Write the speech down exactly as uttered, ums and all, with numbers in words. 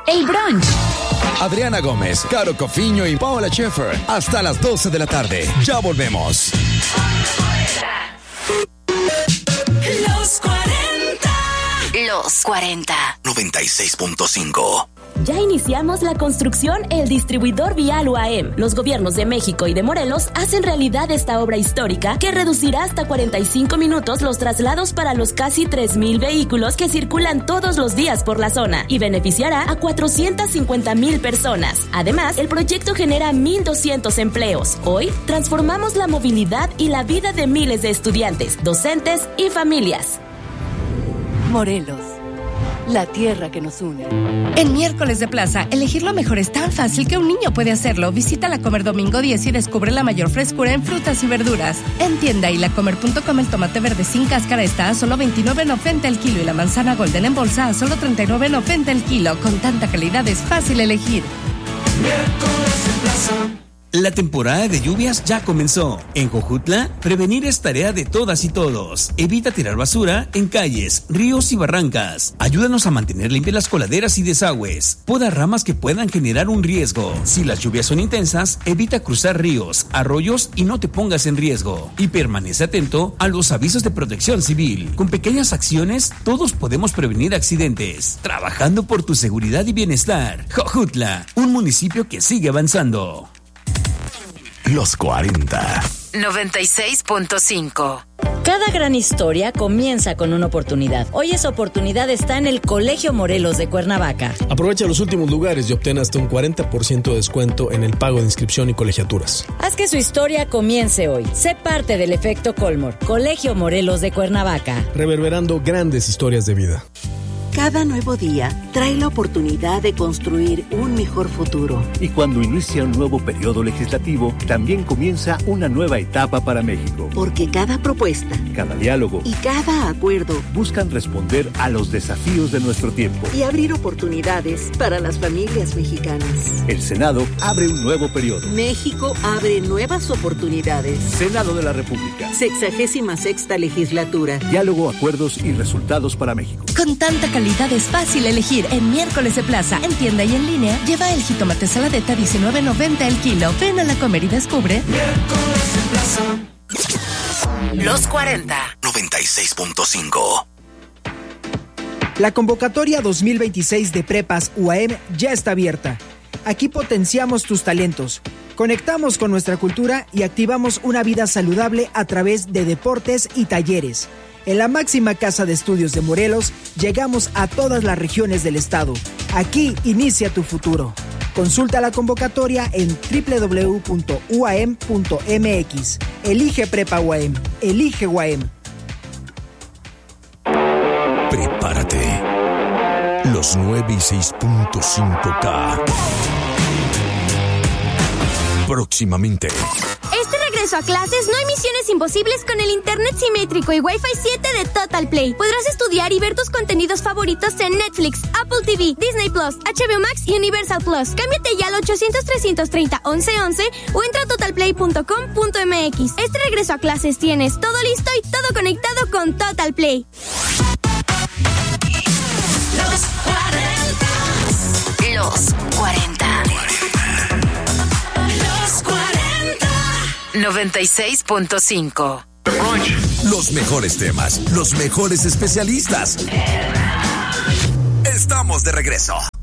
El brunch. Adriana Gómez, Caro Cofiño y Paola Schaefer. Hasta las doce de la tarde. Ya volvemos. Los cuarenta. Los cuarenta. noventa y seis punto cinco. Ya iniciamos la construcción El Distribuidor Vial U A M. Los gobiernos de México y de Morelos hacen realidad esta obra histórica que reducirá hasta cuarenta y cinco minutos los traslados para los casi tres mil vehículos que circulan todos los días por la zona y beneficiará a cuatrocientas cincuenta mil personas. Además, el proyecto genera mil doscientos empleos. Hoy, transformamos la movilidad y la vida de miles de estudiantes, docentes y familias. Morelos, la tierra que nos une. En Miércoles de Plaza, elegir lo mejor es tan fácil que un niño puede hacerlo. Visita La Comer Domingo diez y descubre la mayor frescura en frutas y verduras. En tienda y lacomer punto com el tomate verde sin cáscara está a solo veintinueve noventa el kilo y la manzana golden en bolsa a solo treinta y nueve noventa el kilo. Con tanta calidad es fácil elegir. Miércoles de Plaza. La temporada de lluvias ya comenzó. En Jojutla, prevenir es tarea de todas y todos. Evita tirar basura en calles, ríos y barrancas. Ayúdanos a mantener limpias las coladeras y desagües. Poda ramas que puedan generar un riesgo. Si las lluvias son intensas, evita cruzar ríos, arroyos y no te pongas en riesgo. Y permanece atento a los avisos de protección civil. Con pequeñas acciones, todos podemos prevenir accidentes. Trabajando por tu seguridad y bienestar. Jojutla, un municipio que sigue avanzando. Los cuarenta. noventa y seis punto cinco. Cada gran historia comienza con una oportunidad. Hoy esa oportunidad está en el Colegio Morelos de Cuernavaca. Aprovecha los últimos lugares y obtén hasta un cuarenta por ciento de descuento en el pago de inscripción y colegiaturas. Haz que su historia comience hoy. Sé parte del efecto Colmore. Colegio Morelos de Cuernavaca. Reverberando grandes historias de vida. Cada nuevo día trae la oportunidad de construir un mejor futuro. Y cuando inicia un nuevo periodo legislativo, también comienza una nueva etapa para México. Porque cada propuesta, cada diálogo y cada acuerdo buscan responder a los desafíos de nuestro tiempo y abrir oportunidades para las familias mexicanas. El Senado abre un nuevo periodo. México abre nuevas oportunidades. Senado de la República. Sexagésima sexta legislatura. Diálogo, acuerdos y resultados para México. Con tanta calidad es fácil elegir. En Miércoles de Plaza, en tienda y en línea, lleva el jitomate saladeta a diecinueve noventa el kilo. Ven a La Comer y descubre. Miércoles de Plaza. Los cuarenta. noventa y seis punto cinco. La convocatoria dos mil veintiséis de Prepas U A M ya está abierta. Aquí potenciamos tus talentos, conectamos con nuestra cultura y activamos una vida saludable a través de deportes y talleres. En la máxima casa de estudios de Morelos, llegamos a todas las regiones del estado. Aquí inicia tu futuro. Consulta la convocatoria en doble u doble u doble u punto u a m punto m x. Elige Prepa U A M. Elige U A M. Prepárate. Los nueve y seis punto cinco K. Próximamente. Este regreso a clases no hay misiones imposibles con el internet simétrico y Wi-Fi siete de Total Play. Podrás estudiar y ver tus contenidos favoritos en Netflix, Apple T V, Disney Plus, H B O Max y Universal Plus. Cámbiate ya al ochocientos, trescientos treinta, once once o entra a total play punto com punto m x. Este regreso a clases tienes todo listo y todo conectado con Total Play. Los cuarenta. Los cuarenta. Los cuarenta. noventa y seis punto cinco. Los mejores temas, los mejores especialistas. Estamos de regreso.